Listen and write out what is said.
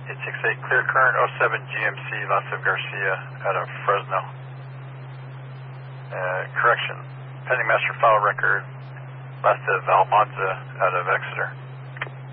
868, clear current 07 GMC, Lasso Garcia out of Fresno. Correction, pending master file record, last of Almanza out of Exeter.